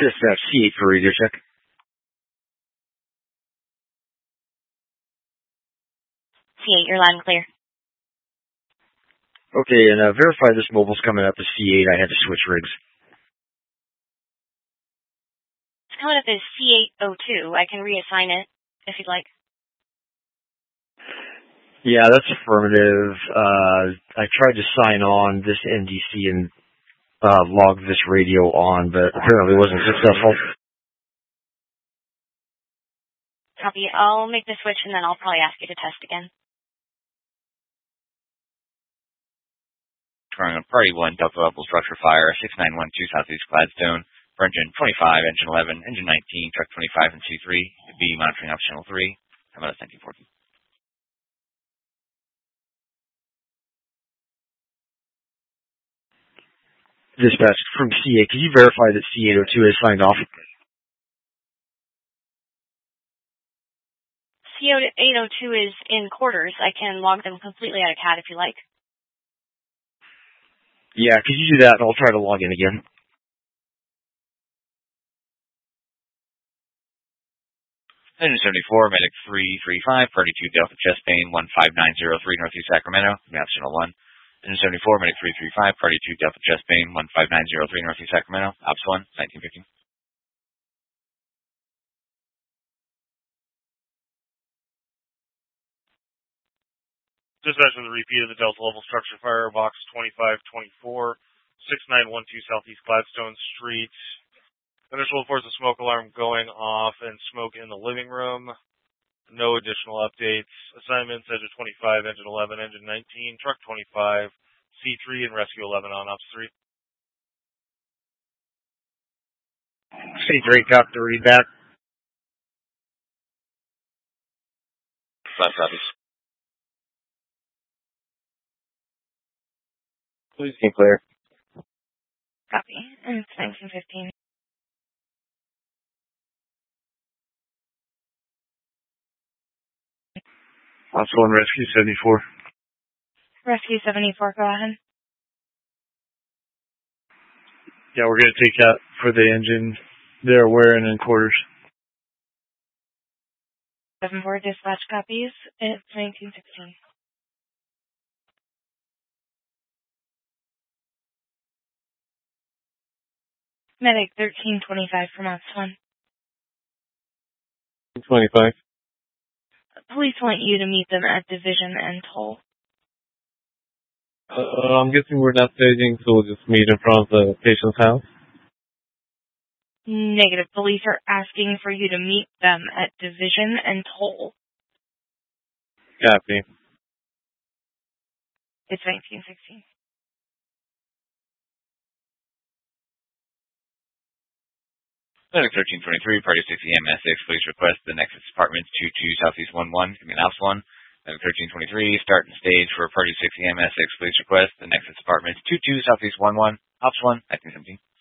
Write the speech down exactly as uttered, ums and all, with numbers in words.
Dispatch C eight for radio check. C eight, you're loud and clear. Okay, and uh, verify this mobile's coming up to C eight. I had to switch rigs. It's coming up as C eight oh two. I can reassign it if you'd like. Yeah, that's affirmative. Uh, I tried to sign on this N D C and uh, log this radio on, but apparently wasn't successful. Copy. I'll make the switch and then I'll probably ask you to test again. Turning on Party one, Delta Level Structure Fire, six nine one two Southeast Gladstone, for Engine twenty-five, Engine eleven, Engine nineteen, Truck twenty-five, and C three, B monitoring up Channel three, M L S nineteen fourteen. Dispatch from C eight, can you verify that C eight oh two is signed off? C eight oh two is in quarters. I can log them completely out of C A D if you like. Yeah, could you do that and I'll try to log in again? Engine seventy-four, Medic three three five, Party two Delta Chest Bane, one five nine zero three Northeast Sacramento, Map Channel one. Engine seventy-four, Medic three three five, Party two Delta Chest Bane, one five nine zero three Northeast Sacramento, Ops one, nineteen fifteen. Dispatch with a repeat of the Delta Level Structure Fire, Box twenty-five twenty-four, six nine one two Southeast Gladstone Street. Initial reports of smoke alarm going off and smoke in the living room. No additional updates. Assignments, Engine twenty-five, Engine eleven, Engine nineteen, Truck twenty-five, C three, and Rescue eleven on Ops three. C three, got the read back. Five copies. Please be clear. Copy. And it's nineteen fifteen. Ops one, Rescue seventy-four. Rescue seventy-four, go ahead. Yeah, we're going to take that for the engine they're wearing in quarters. seven four dispatch copies. It's nineteen sixteen. Medic thirteen twenty-five from Ops one. twenty-five. Police want you to meet them at Division and Toll. Uh, I'm guessing we're not staging, so we'll just meet in front of the patient's house. Negative. Police are asking for you to meet them at Division and Toll. Copy. It's nineteen sixteen. Medic thirteen twenty-three, Party six E M S six, please request the Nexus Apartments two two Southeast one one, I mean Ops one. Medic thirteen twenty-three, start and stage for Party six E M S six, please request the Nexus Apartments two two Southeast one one, Ops one, nineteen seventeen.